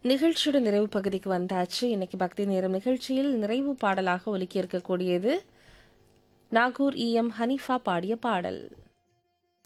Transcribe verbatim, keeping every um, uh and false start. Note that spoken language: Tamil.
நிகழ்ச்சியோட நிறைவு பகுதிக்கு வந்தாச்சு. இன்னைக்கு பக்தி நேரம் நிகழ்ச்சியில் நிறைவு பாடலாக ஒலிக்க இருக்கக்கூடியது நாகூர் இ எம் ஹனீஃபா பாடிய பாடல்.